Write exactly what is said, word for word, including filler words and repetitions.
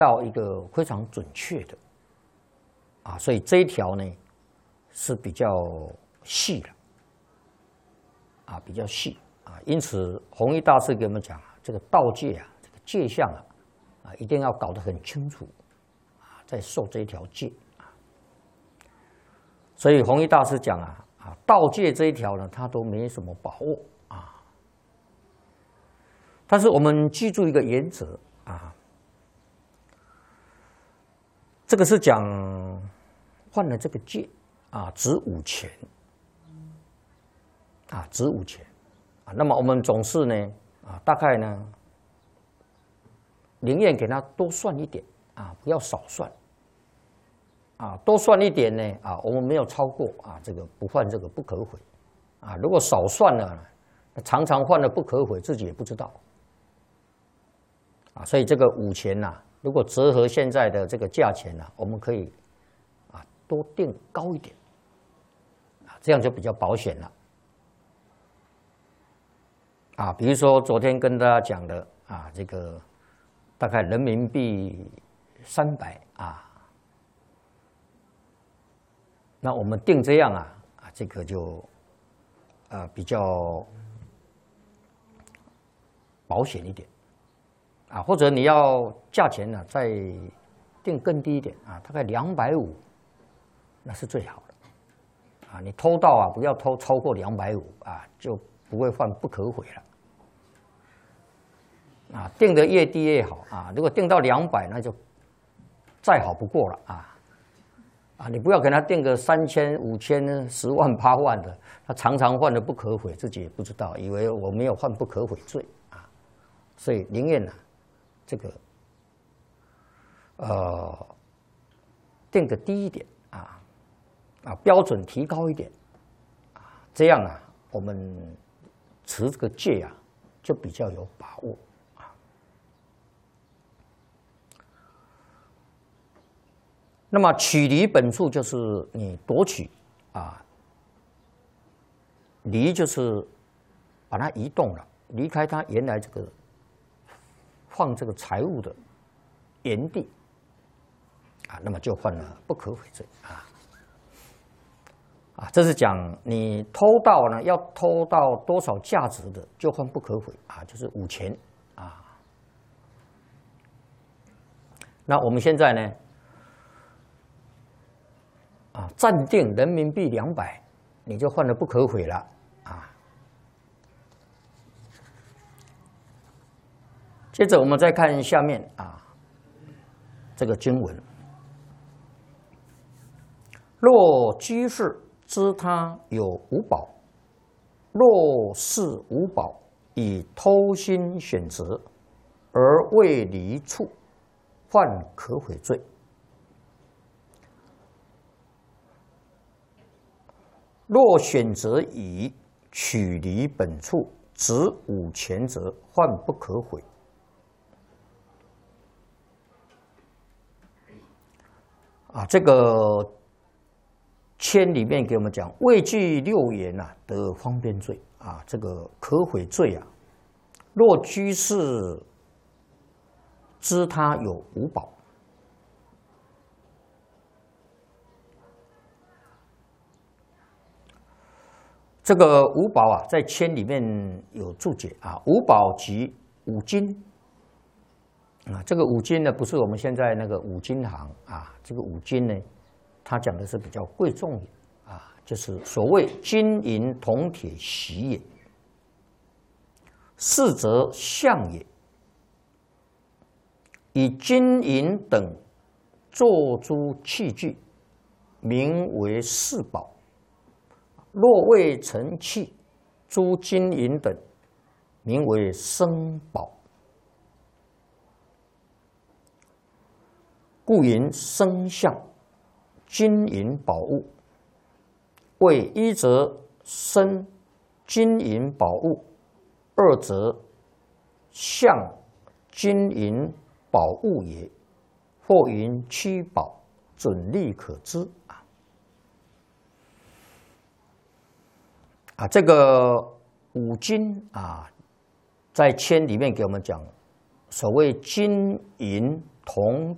到一个非常准确的啊，所以这一条呢是比较细的啊，比较细啊，因此弘一大师给我们讲啊，这个道界啊，这个界相啊，啊一定要搞得很清楚啊，在受这一条戒啊。所以弘一大师讲啊，啊道界这一条呢，他都没什么把握啊。但是我们记住一个原则啊。这个是讲犯了这个戒啊，子午前啊，子午前啊。那么我们总是呢啊，大概呢宁愿给他多算一点啊，不要少算啊，多算一点呢啊，我们没有超过啊，这个不犯这个不可悔啊。如果少算了，常常犯了不可悔，自己也不知道啊。所以这个午前呐、啊。如果折合现在的这个价钱呢、啊，我们可以啊多定高一点啊，这样就比较保险了啊。比如说昨天跟大家讲的啊，这个大概人民币三百啊，那我们定这样啊啊，这个就啊比较保险一点。啊，或者你要价钱呢、啊，再定更低一点啊，大概两百五，那是最好的。啊，你偷盗啊，不要偷超过两百五啊，就不会犯不可悔了。啊，定的越低越好啊，如果定到两百，那就再好不过了啊。啊，你不要给他定个三千、五千、十万、八万的，他常常犯的不可悔，自己也不知道，以为我没有犯不可悔罪啊，所以宁愿呢。这个呃定的低一点啊啊标准提高一点啊，这样啊我们持这个戒啊就比较有把握啊。那么取离本处就是你夺取啊，离就是把它移动了，离开它原来这个。放这个财物的原地啊，那么就犯了不可悔罪啊啊！这是讲你偷盗呢，要偷到多少价值的，就犯不可悔啊，就是五钱啊。那我们现在呢啊，暂定人民币两百，你就犯了不可悔了啊。接着我们再看下面啊，这个经文：若居士知他有五宝，若是五宝以偷心选择而未离处，犯可悔罪。若选择以取离本处，子午前者，犯不可悔。啊，这个签里面给我们讲，未具六言啊，得方便罪啊，这个可悔罪啊。若居士知他有五宝，这个五宝啊，在签里面有注解啊，五宝即五金。啊，这个五金呢，不是我们现在那个五金行啊，这个五金呢，它讲的是比较贵重的啊，就是所谓金银铜铁锡也，四则相也。以金银等做诸器具，名为四宝；若未成器，诸金银等，名为生宝。故云生相，金银宝物，为一则生金银宝物，二则相金银宝物也。或云七宝，准例可知啊。啊，这个五金啊，在签里面给我们讲，所谓金银铜